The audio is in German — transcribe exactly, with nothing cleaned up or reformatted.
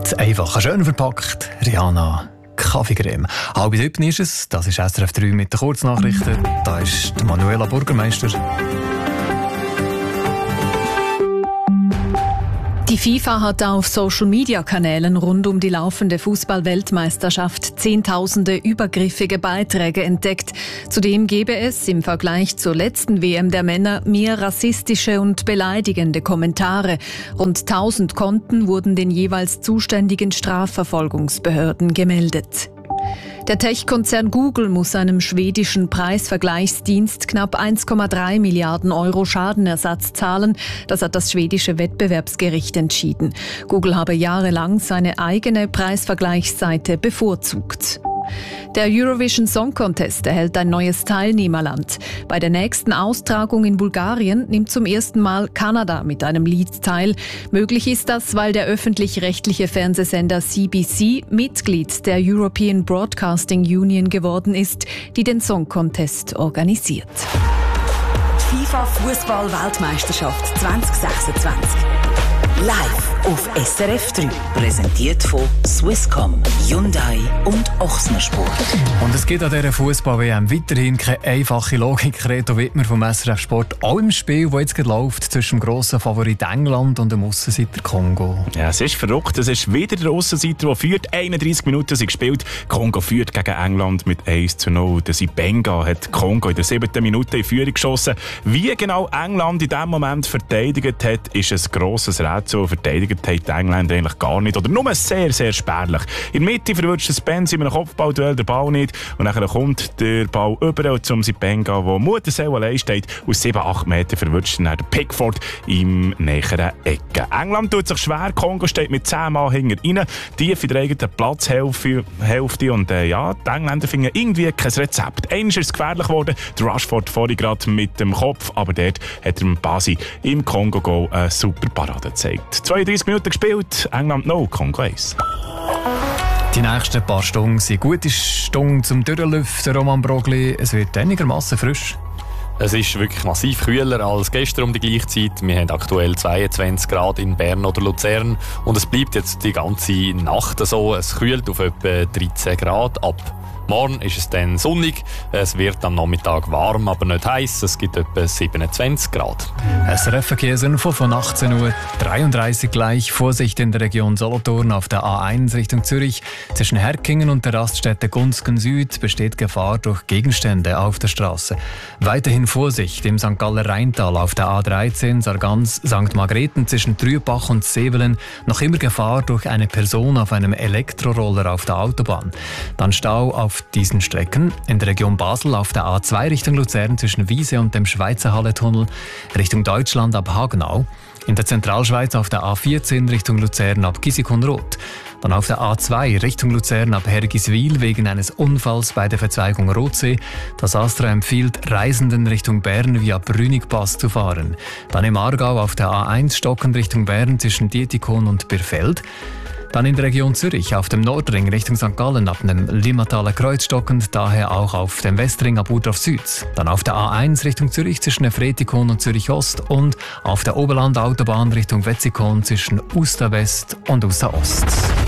Kalt, einfach, schön verpackt. Rihanna, Kaffeecreme. Halb sieben ist es, das ist S R F drei mit den Kurznachrichten. Da ist Manuela Bürgermeister. Die FIFA hat auf Social-Media-Kanälen rund um die laufende Fußball-Weltmeisterschaft zehntausende übergriffige Beiträge entdeckt. Zudem gebe es im Vergleich zur letzten W M der Männer mehr rassistische und beleidigende Kommentare. Rund tausend Konten wurden den jeweils zuständigen Strafverfolgungsbehörden gemeldet. Der Tech-Konzern Google muss einem schwedischen Preisvergleichsdienst knapp eins Komma drei Milliarden Euro Schadenersatz zahlen. Das hat das schwedische Wettbewerbsgericht entschieden. Google habe jahrelang seine eigene Preisvergleichsseite bevorzugt. Der Eurovision Song Contest erhält ein neues Teilnehmerland. Bei der nächsten Austragung in Bulgarien nimmt zum ersten Mal Kanada mit einem Lied teil. Möglich ist das, weil der öffentlich-rechtliche Fernsehsender C B C Mitglied der European Broadcasting Union geworden ist, die den Song Contest organisiert. FIFA Fußball-Weltmeisterschaft zwanzig sechsundzwanzig. Live auf S R F drei. Präsentiert von Swisscom, Hyundai und Ochsner Sport. Und es gibt an dieser Fußball-W M weiterhin keine einfache Logik. Reto Wittmer vom S R F Sport. Auch im Spiel, das jetzt läuft, zwischen dem grossen Favorit England und dem Aussenseiter Kongo. Ja, es ist verrückt. Es ist wieder der Aussenseiter, der führt. einunddreissig Minuten sind gespielt. Kongo führt gegen England mit eins zu null. Der Sibenga hat Kongo in der siebten Minute in Führung geschossen. Wie genau England in diesem Moment verteidigt hat, ist ein grosses Rätsel. So verteidigt hat die Engländer eigentlich gar nicht. Oder nur sehr, sehr spärlich. In der Mitte verwünscht Spence in einem Kopfballduell den Ball nicht. Und dann kommt der Ball über zum Sibenga, der Muttersee allein steht. Aus sieben, acht Metern verwünscht dann der Pickford im näheren Ecke. England tut sich schwer. Kongo steht mit zehn Mann hinten rein. Tief in der eigenen Platzhälfte. Und äh, ja, die Engländer finden irgendwie kein Rezept. Einmal ist es gefährlich geworden. Der Rashford vorhin gerade mit dem Kopf. Aber dort hat er Basi im Kongo-Goal eine super Parade gezeigt. zweiunddreissig Minuten gespielt, England null, Kongo eins. Die nächsten paar Stunden sind gute Stunden zum Durchlüften, Roman Brogli. Es wird einigermaßen frisch. Es ist wirklich massiv kühler als gestern um die gleiche Zeit. Wir haben aktuell zweiundzwanzig Grad in Bern oder Luzern. Und es bleibt jetzt die ganze Nacht so. Es kühlt auf etwa dreizehn Grad ab. Morgen ist es dann sonnig, es wird am Nachmittag warm, aber nicht heiß. Es gibt etwa siebenundzwanzig Grad. S R F-Verkehrsinfo von achtzehn Uhr dreiunddreißig gleich. Vorsicht in der Region Solothurn auf der A eins Richtung Zürich. Zwischen Herkingen und der Raststätte Gunzgen Süd besteht Gefahr durch Gegenstände auf der Straße. Weiterhin Vorsicht im Sankt Galler Rheintal auf der A dreizehn Sargans Sankt Margrethen zwischen Trübach und Sevelen. Noch immer Gefahr durch eine Person auf einem Elektroroller auf der Autobahn. Dann Stau auf diesen Strecken. In der Region Basel auf der A zwei Richtung Luzern zwischen Wiese und dem Schweizer Halletunnel. Richtung Deutschland ab Hagenau. In der Zentralschweiz auf der A vierzehn Richtung Luzern ab Gissikon-Roth. Dann auf der A zwei Richtung Luzern ab Hergiswil wegen eines Unfalls bei der Verzweigung Rotsee. Das Astra empfiehlt, Reisenden Richtung Bern via Brünnigpass zu fahren. Dann im Aargau auf der A eins Stocken Richtung Bern zwischen Dietikon und Birfeld. Dann in der Region Zürich auf dem Nordring Richtung Sankt Gallen ab dem Limmataler Kreuz stockend, daher auch auf dem Westring ab Udorf Süd. Dann auf der A eins Richtung Zürich zwischen Fretikon und Zürich Ost und auf der Oberlandautobahn Richtung Wetzikon zwischen Uster West und Uster Ost.